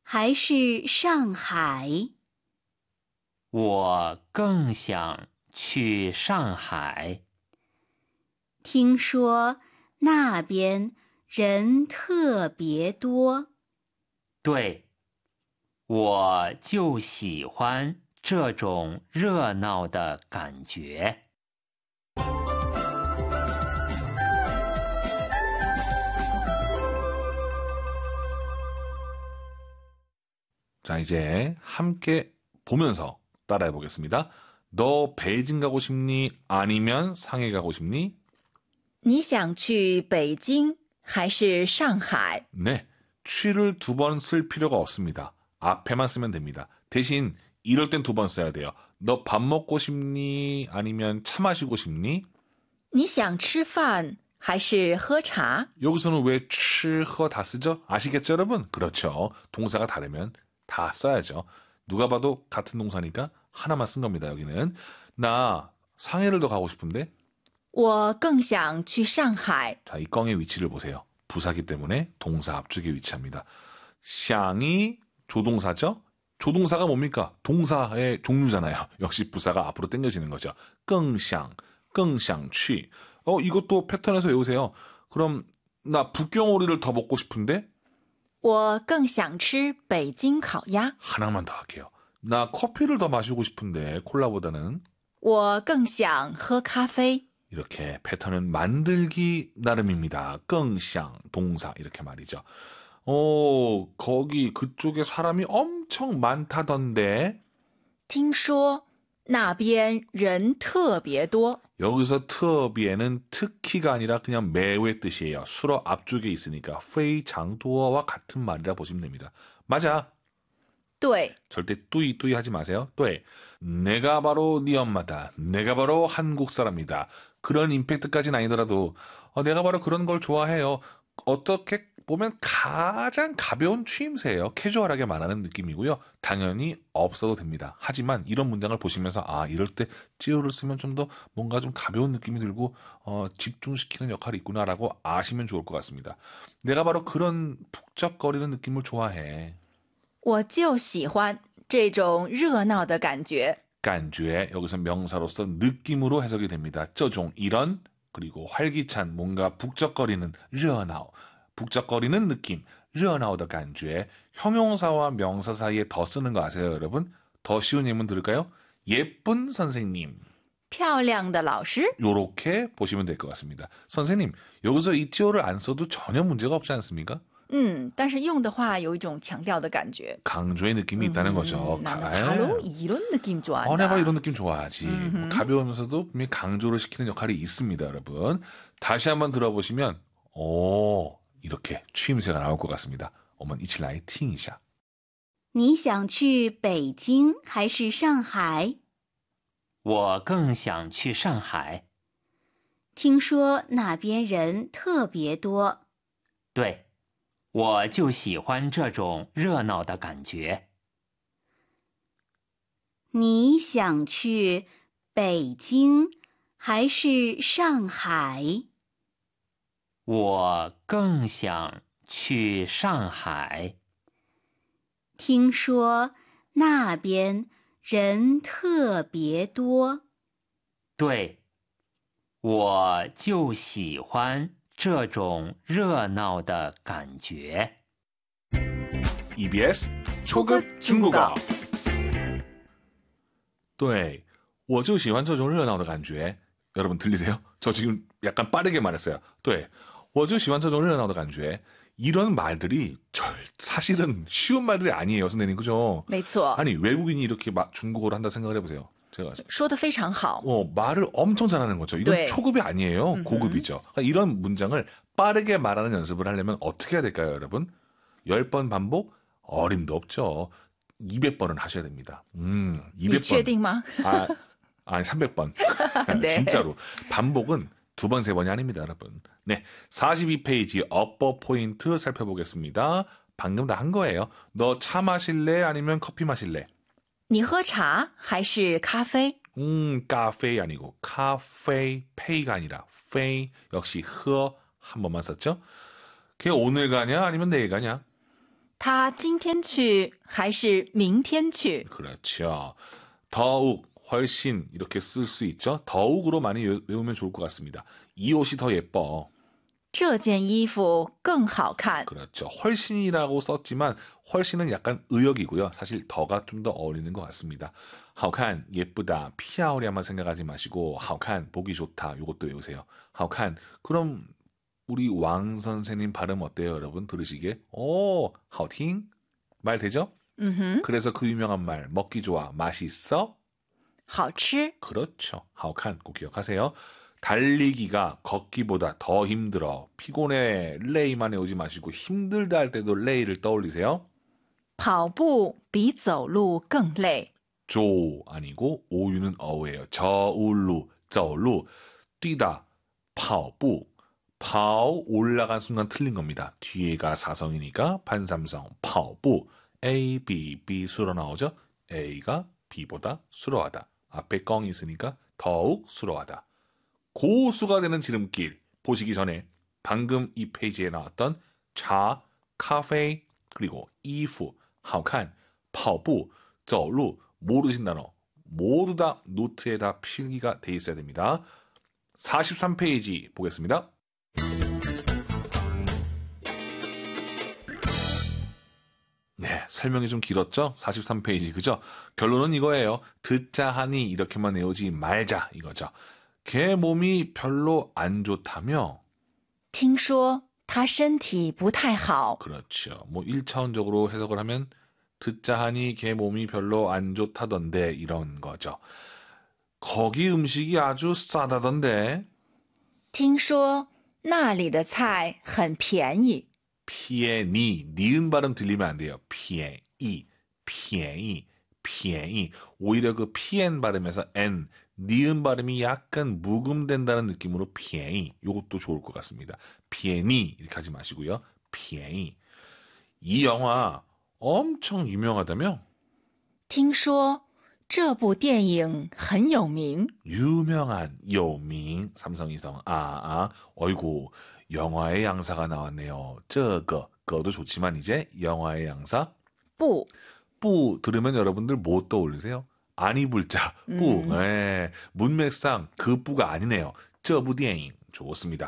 还是上海？ 我更想去上海。 听说那边人特别多。 对，我就喜欢这种热闹的感觉。 자, 이제 함께 보면서 따라해 보겠습니다. 너 베이징 가고 싶니? 아니면 상해 가고 싶니? 你想去北京还是上海？ 네, 취를 두 번 쓸 필요가 없습니다. 앞에만 쓰면 됩니다. 대신 이럴 땐 두 번 써야 돼요. 너 밥 먹고 싶니? 아니면 차 마시고 싶니? 你想吃饭还是喝茶？ 여기서는 왜 취허 다 쓰죠? 아시겠죠, 여러분? 그렇죠. 동사가 다르면 다 써야죠. 누가 봐도 같은 동사니까 하나만 쓴 겁니다, 여기는. 나 상해를 더 가고 싶은데? 我更想去上海。 자, 이 껑의 위치를 보세요. 부사기 때문에 동사 앞쪽에 위치합니다. 샹이 조동사죠? 조동사가 뭡니까? 동사의 종류잖아요. 역시 부사가 앞으로 당겨지는 거죠. 끙샹, 끙샹취. 이것도 패턴에서 외우세요. 그럼 나 북경오리를 더 먹고 싶은데? 我更想吃北京烤鸭。 하나만 더 할게요. 나 커피를 더 마시고 싶은데 콜라보다는? 我更想喝咖啡。 이렇게 패턴은 만들기 나름입니다. 끙샹 동사 이렇게 말이죠. 거기 그쪽에 사람이 엄청 많다던데. 听说那边人特别多。 여기서 트어비에는 특히가 아니라 그냥 매우의 뜻이에요. 수로 앞쪽에 있으니까 페이장도어와 같은 말이라 보시면 됩니다. 맞아. 对， 절대 뚜이 하지 마세요. 네. 내가 바로 네 엄마다. 내가 바로 한국 사람이다. 그런 임팩트까지는 아니더라도 내가 바로 그런 걸 좋아해요. 어떻게 보면 가장 가벼운 추임새예요. 캐주얼하게 말하는 느낌이고요. 당연히 없어도 됩니다. 하지만 이런 문장을 보시면서 이럴 때 찌오를 쓰면 좀 더 뭔가 좀 가벼운 느낌이 들고 집중시키는 역할이 있구나라고 아시면 좋을 것 같습니다. 내가 바로 그런 북적거리는 느낌을 좋아해. 我就喜欢这种热闹的感觉。 간주에 여기서 명사로서 느낌으로 해석이 됩니다. 저종 이런 그리고 활기찬 뭔가 북적거리는热闹 북적거리는 느낌 热闹的感觉 형용사와 명사 사이에 더 쓰는 거 아세요, 여러분? 더 쉬운 예문 들을까요? 예쁜 선생님 漂亮的老师。 요렇게 보시면 될 것 같습니다. 선생님, 여기서 이 찌오를 안 써도 전혀 문제가 없지 않습니까? 但是用的话有一种强调的感觉。 강조의 느낌이 있다는 거죠. 나는 바로 이런 느낌 좋아한다. 내가 이런 느낌 좋아하지. 가벼우면서도 분명히 강조를 시키는 역할이 있습니다, 여러분. 다시 한번 들어보시면 이렇게 추임새가 나올 것 같습니다. 我们一起来听一下。 你想去北京还是上海？ 我更想去上海。 听说那边人特别多。 对，我就喜欢这种热闹的感觉。 你想去北京还是上海？ 我更想去上海。 听说那边人特别多。 对，我就喜欢这种热闹的感觉。 EBS 초급 중국어 对，我就喜欢这种热闹的感觉。 여러분 들리세요? 저 지금 약간 빠르게 말했어요. 对，我就喜欢这种热闹的感觉。 이런 말들이 사실은 쉬운 말들이 아니에요, 선생님. 그죠? 没错， 아니, 외국인이 이렇게 중국어를 한다 생각을 해보세요. 제가 说得非常好。 말을 엄청 잘하는 거죠. 이건 네. 초급이 아니에요. 고급이죠. 그러니까 이런 문장을 빠르게 말하는 연습을 하려면 어떻게 해야 될까요, 여러분? 10번 반복? 어림도 없죠. 200번은 하셔야 됩니다. 你 200번. 确定吗？ 아니, 300번. 네. 진짜로. 반복은 2번, 3번이 아닙니다, 여러분. 네. 42페이지 업버 포인트 살펴보겠습니다. 방금 다 한 거예요. 너 차 마실래? 아니면 커피 마실래? 你喝茶还是咖啡？ 카페 아니고 카페, 페이가 아니라 페이. 역시 흐어 한 번만 썼죠? 걔 오늘 가냐? 아니면 내일 가냐? 他今天去还是明天去？ 그렇죠. 더욱, 훨씬 이렇게 쓸 수 있죠. 더욱으로 많이 외우면 좋을 것 같습니다. 이 옷이 더 예뻐. 这件衣服更好看。 그렇죠. 훨씬이라고 썼지만 훨씬은 약간 의역이고요. 사실 더가 좀 더 어울리는 것 같습니다. 好看, 예쁘다, 피아오리야만 생각하지 마시고 好看, 보기 좋다. 이것도 외우세요. 好看. 그럼 우리 왕 선생님 발음 어때요, 여러분? 들으시기에? 오, 好听? 말 되죠? 그래서 그 유명한 말, 먹기 좋아, 맛있어? 好吃。 그렇죠. 好看, 꼭 기억하세요. 달리기가 걷기보다 더 힘들어. 피곤해, 레이만 외우지 마시고 힘들다 할 때도 레이를 떠올리세요. 跑步比走路更累。 조 아니고 오유는 어우예요. 저울루, 走路, 뛰다, 跑步. 跑 올라간 순간 틀린 겁니다. 뒤에가 사성이니까 반삼성, 跑步. A, B, B 수로 나오죠. A가 B보다 수로하다. 앞에 껑이 있으니까 더욱 수로하다. 고수가 되는 지름길 보시기 전에 방금 이 페이지에 나왔던 차, 카페, 그리고 이프, 好看, 跑步, 走路 모르신 단어 모두 다 노트에다 필기가 돼 있어야 됩니다. 43페이지 보겠습니다. 네, 설명이 좀 길었죠? 43페이지, 그죠? 결론은 이거예요. 듣자 하니 이렇게만 외우지 말자 이거죠. 걔 몸이 별로 안 좋다며? 听说他身体不太好。 그렇죠. 뭐 1차원적으로 해석을 하면 듣자 하니 걔 몸이 별로 안 좋다던데 이런 거죠. 거기 음식이 아주 싸다던데? 听说那里的菜很便宜。 피에니, 니은 발음 들리면 안 돼요. 피에이, 피에이, 피에이. 오히려 그 피엔 발음에서 n, 니은 발음이 약간 묵음된다는 느낌으로 피에이. 이것도 좋을 것 같습니다. 피에니 이렇게 하지 마시고요. 피에이. 이 영화 엄청 유명하다며? 听说这部电影很有名。 유명한, 요민, 삼성이성, 어이구, 영화의 양사가 나왔네요. 这个, 거도 좋지만 이제 영화의 양사? 不 뿌 들으면 여러분들 뭐 떠올리세요? 아니 불자, 뿌. 네, 문맥상 그 뿌가 아니네요. 这部电影 좋습니다.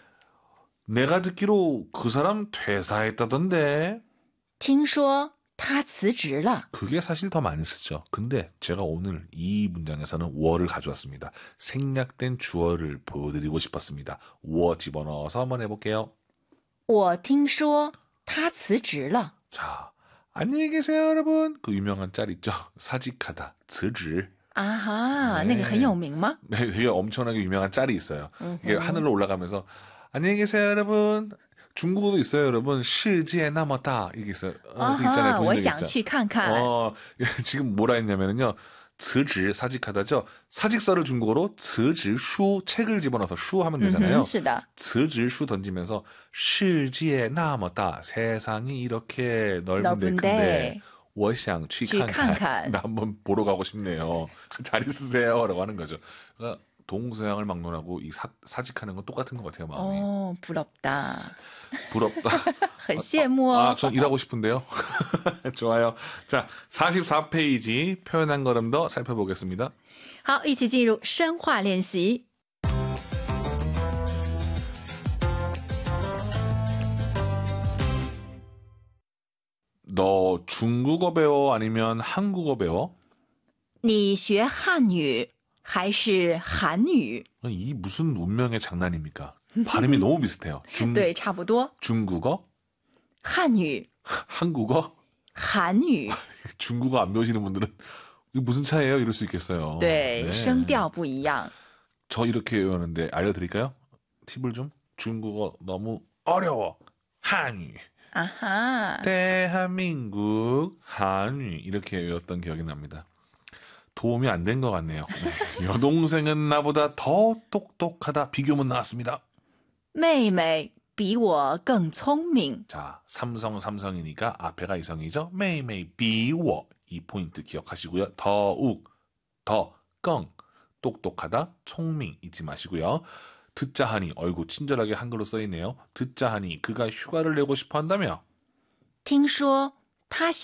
내가 듣기로 그 사람 퇴사했다던데? 听说他辞职了。 그게 사실 더 많이 쓰죠. 근데 제가 오늘 이 문장에서는 워를 가져왔습니다. 생략된 주어를 보여드리고 싶었습니다. 워 집어넣어서 한번 해볼게요. 我听说他辞职了。 자, 안녕히 계세요, 여러분. 그 유명한 짤 있죠? 사직하다, 辞职. 啊哈， 네 那个很有名吗？ 네, 되게 엄청나게 유명한 짤이 있어요. 이게 하늘로 올라가면서 안녕히 계세요, 여러분. 중국어도 있어요, 여러분. 世界那么大 이게 있어요. 그 있잖아요. 啊哈， 보신 我 적 想 있죠? 去看看。 지금 뭐라 했냐면요. 辞职 사직하다죠. 사직서를 중국어로 辞职书 책을 집어넣어서 슈 하면 되잖아요. 是的。 辞职书던지면서 世界那么大 세상이 이렇게 넓은데 넓은데 큰데 我想去看看看看 나 한번 보러 가고 싶네요. 잘 있으세요 라고 하는 거죠. 그러니까 동서양을 막론하고 이 사직하는 건 똑같은 것 같아요. 마음이. 哦，부럽다， 부럽다. 很羡慕哦。 전 일하고 싶은데요. 좋아요. 자, 44페이지 표현한 걸음 더 살펴보겠습니다. 好，一起进入深化练习。 너 중국어 배워 아니면 한국어 배워? 你学汉语还是韩语？ 이 무슨 운명의 장난입니까? 발음이 너무 비슷해요. 对，差不多。 중국어? 汉语、 한국어? 韩语， 중국어 안 배우시는 분들은 이게 무슨 차이예요? 이럴 수 있겠어요. 对， 네. 声调不一样。 저 이렇게 외우는데 알려드릴까요? 팁을 좀. 중국어 너무 어려워. 한유. 啊哈， 대한민국 한유 이렇게 외웠던 기억이 납니다. 도움이 안 된 것 같네요. 네. 여동생은 나보다 더 똑똑하다. 비교문 나왔습니다. 妹妹比我更聪明。 자, 삼성이니까 앞에가 이성이죠. 매일매일 비워 이 포인트 기억하시고요. 더욱, 껑 똑똑하다, 총명 잊지 마시고요. 듣자 하니, 어이구 친절하게 한글로 써있네요. 듣자 하니 그가 휴가를 내고 싶어 한다며? 听说他